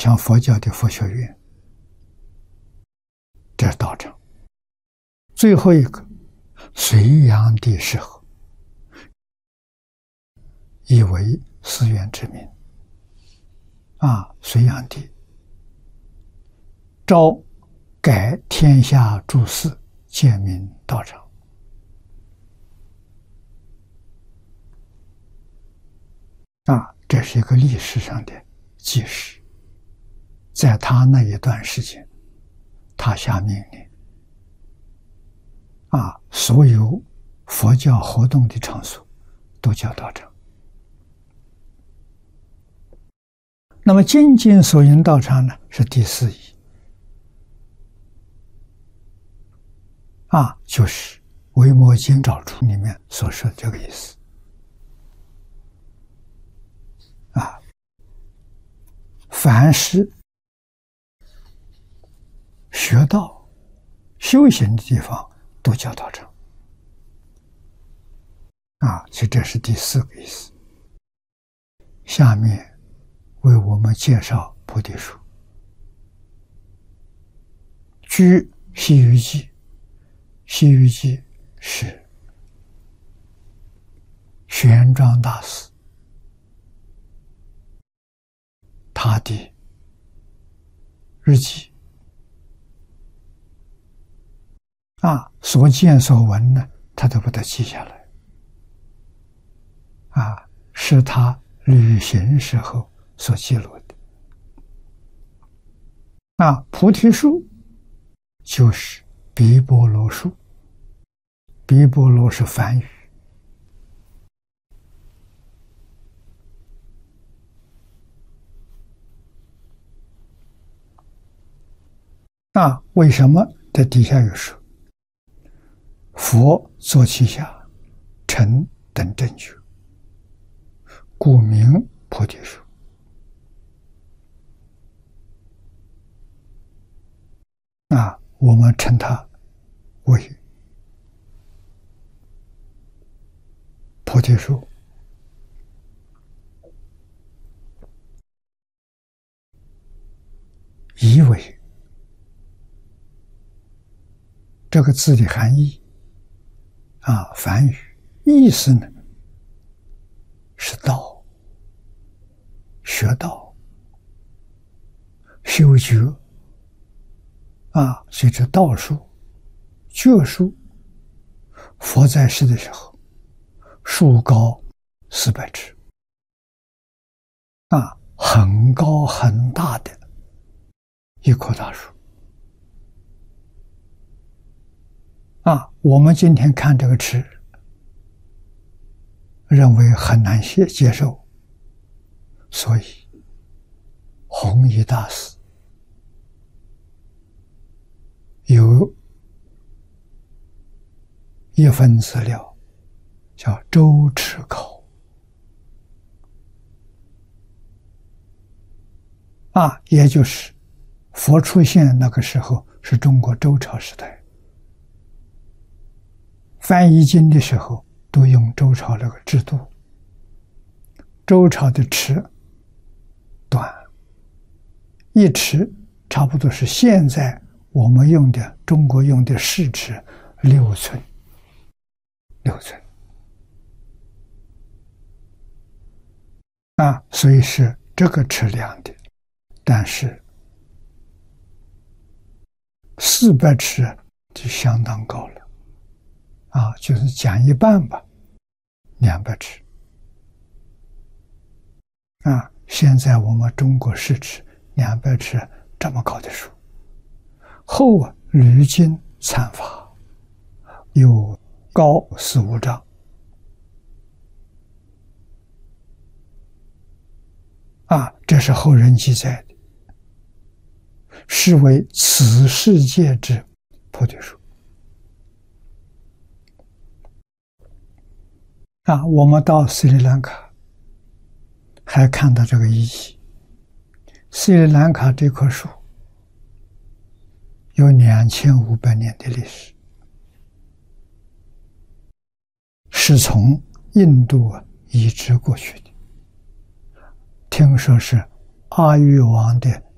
像佛教的佛学院，这是道场。最后一个，隋炀帝时候，以为寺院之名。隋炀帝诏改天下诸寺，建名道场。这是一个历史上的纪实。在他那一段时间，他下命令，所有佛教活动的场所都叫道场。那么精进所引道场呢，是第四义，就是《维摩经找处》里面所说的这个意思。凡是学道、修行的地方，都叫道场。其实这是第四个意思。下面为我们介绍菩提树。据《西游记》，《西游记》是玄奘大师他的日记，所见所闻呢，他都把它记下来，是他旅行时候所记录的。菩提树就是毗波罗树，毗波罗是梵语。为什么在底下有说佛坐其下，成等正觉，故名菩提树。我们称它为菩提树。以为这个字的含义，梵语意思呢是道，学道，修觉，所以这道树、觉树，佛在世的时候，树高400尺，很高很大的一棵大树。我们今天看这个池，认为很难接受，所以弘一大师有一份资料叫《周池考》，也就是佛出现那个时候是中国周朝时代。翻译经的时候都用周朝这个制度。周朝的尺短，一尺差不多是现在我们用的中国用的市尺6寸，6寸。所以是这个尺量的，但是400尺就相当高了。就是讲一半吧，200尺。现在我们中国市尺200尺这么高的树，后屡经参伐，有高4、5丈。这是后人记载的，是为此世界之菩提树。我们到斯里兰卡还看到这个意义。斯里兰卡这棵树有2500年的历史，是从印度移植过去的。听说是阿育王的